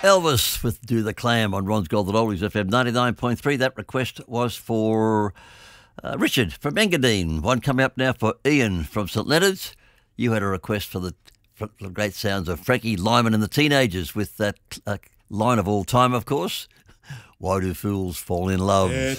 Elvis with Do the Clam on Ron's Golden Oldies FM 99.3. That request was for Richard from Engadine. One coming up now for Ian from St Leonard's. You had a request for the great sounds of Frankie Lyman and the Teenagers with that line of all time, of course. Why do fools fall in love?